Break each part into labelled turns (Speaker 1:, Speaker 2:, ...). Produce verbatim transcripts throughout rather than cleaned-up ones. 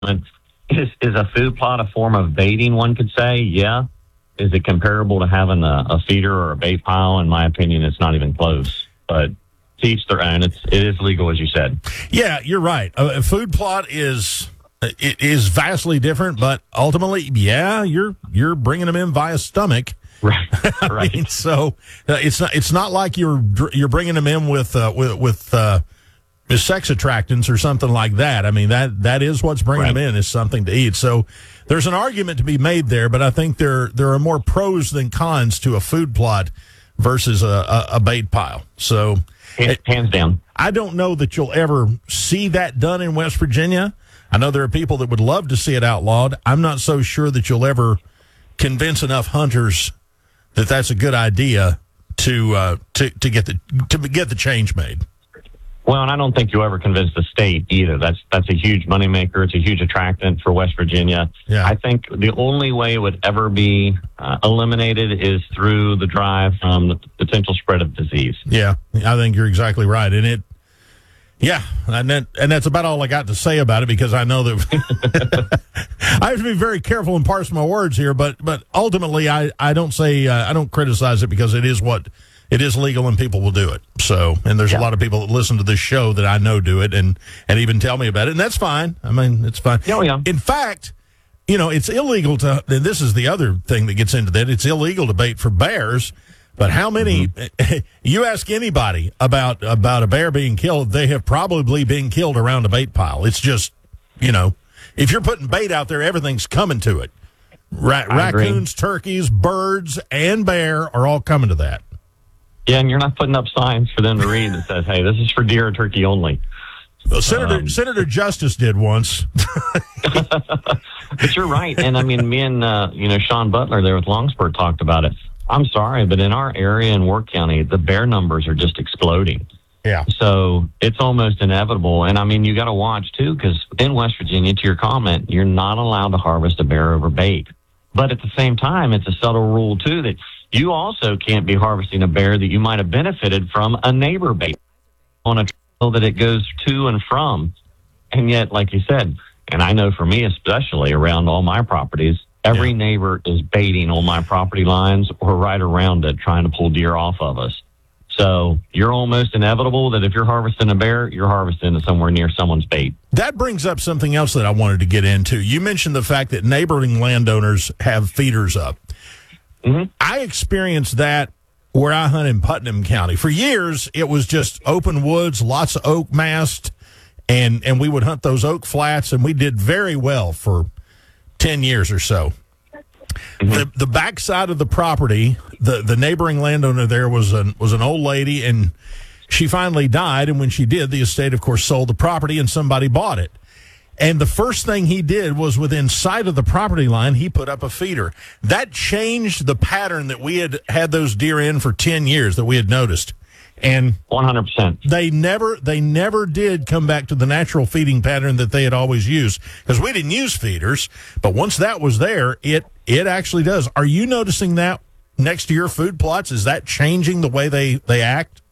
Speaker 1: Is, is a food plot a form of baiting, one could say? Yeah. Is it comparable to having a, a feeder or a bait pile? In my opinion, it's not even close. But to each their own. It's, it is legal, as you said.
Speaker 2: Yeah, you're right. A, a food plot is it is vastly different, but ultimately, yeah, you're you're bringing them in via stomach.
Speaker 1: Right. Right.
Speaker 2: I mean, so uh, it's not it's not like you're you're bringing them in with uh, with with uh, sex attractants or something like that. I mean, that that is what's bringing right. them in, is something to eat. So there's an argument to be made there, but I think there there are more pros than cons to a food plot versus a, a, a bait pile. So
Speaker 1: hands, hands down.
Speaker 2: I don't know that you'll ever see that done in West Virginia. I know there are people that would love to see it outlawed. I'm not so sure that you'll ever convince enough hunters that that's a good idea to uh, to to get the to get the change made.
Speaker 1: Well, and I don't think you'll ever convince the state either. That's that's a huge moneymaker. It's a huge attractant for West Virginia.
Speaker 2: Yeah.
Speaker 1: I think the only way it would ever be uh, eliminated is through the drive from the potential spread of disease.
Speaker 2: Yeah, I think you're exactly right. And it, yeah, and that, and that's about all I got to say about it, because I know that I have to be very careful and parse my words here. But but ultimately, I I don't say uh, I don't criticize it, because it is what. It is legal and people will do it. So, and there's yeah. a lot of people that listen to this show that I know do it and, and even tell me about it. And that's fine. I mean, it's fine.
Speaker 1: Oh, yeah.
Speaker 2: In fact, you know, it's illegal to, and this is the other thing that gets into that, it's illegal to bait for bears. But how many, mm-hmm. you ask anybody about, about a bear being killed, they have probably been killed around a bait pile. It's just, you know, if you're putting bait out there, everything's coming to it. Ra- raccoons, agree. Turkeys, birds, and bear are all coming to that.
Speaker 1: Yeah, and you're not putting up signs for them to read that says, hey, this is for deer or turkey only.
Speaker 2: Well, Senator um, Senator Justice did once.
Speaker 1: But you're right. And, I mean, me and, uh, you know, Sean Butler there with Longspur talked about it. I'm sorry, but in our area in Work County, the bear numbers are just exploding.
Speaker 2: Yeah.
Speaker 1: So it's almost inevitable. And, I mean, you got to watch, too, because in West Virginia, to your comment, you're not allowed to harvest a bear over bait. But at the same time, it's a subtle rule, too, that you also can't be harvesting a bear that you might have benefited from a neighbor bait on a trail that it goes to and from. And yet, like you said, and I know for me especially around all my properties, every yeah. neighbor is baiting on my property lines or right around it trying to pull deer off of us. So you're almost inevitable that if you're harvesting a bear, you're harvesting it somewhere near someone's bait.
Speaker 2: That brings up something else that I wanted to get into. You mentioned the fact that neighboring landowners have feeders up. Mm-hmm. I experienced that where I hunt in Putnam County. For years, it was just open woods, lots of oak mast, and, and we would hunt those oak flats, and we did very well for ten years or so. Mm-hmm. The the backside of the property, the, the neighboring landowner there was an, was an old lady, and she finally died, and when she did, the estate, of course, sold the property, and somebody bought it. And the first thing he did was within sight of the property line, he put up a feeder. That changed the pattern that we had had those deer in for ten years that we had noticed. And
Speaker 1: one hundred percent.
Speaker 2: They never, they never did come back to the natural feeding pattern that they had always used, because we didn't use feeders. But once that was there, it, it actually does. Are you noticing that next to your food plots? Is that changing the way they, they act?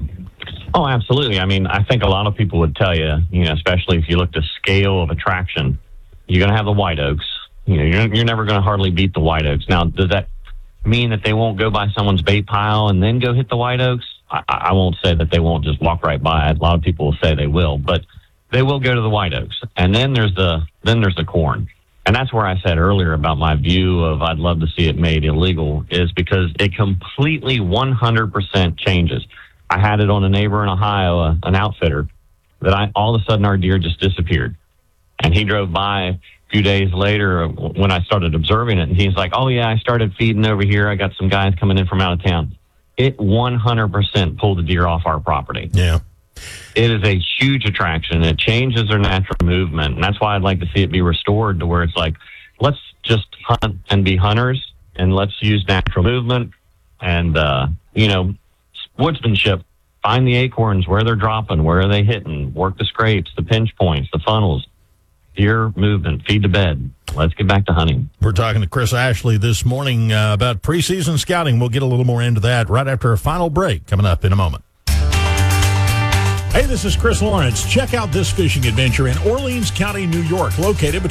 Speaker 1: Oh, absolutely. I mean, I think a lot of people would tell you, you know, especially if you look at scale of attraction, you're going to have the white oaks. You know, you're, you're never going to hardly beat the white oaks. Now, does that mean that they won't go by someone's bait pile and then go hit the white oaks? I, I won't say that they won't just walk right by it. A lot of people will say they will, but they will go to the white oaks. And then there's the then there's the corn. And that's where I said earlier about my view of I'd love to see it made illegal, is because it completely one hundred percent changes. I had it on a neighbor in Ohio, uh, an outfitter, that I all of a sudden our deer just disappeared. And he drove by a few days later when I started observing it, and he's like, oh, yeah, I started feeding over here. I got some guys coming in from out of town. It one hundred percent pulled the deer off our property.
Speaker 2: Yeah.
Speaker 1: It is a huge attraction. It changes their natural movement, and that's why I'd like to see it be restored to where it's like, let's just hunt and be hunters, and let's use natural movement and, uh, you know, woodsmanship. Find the acorns, where they're dropping, where are they hitting, work the scrapes, the pinch points, the funnels, deer movement, feed the bed. Let's get back to hunting.
Speaker 2: We're talking to Chris Ashley this morning uh, about preseason scouting. We'll get a little more into that right after a final break coming up in a moment. Hey, this is Chris Lawrence. Check out this fishing adventure in Orleans County, New York, located between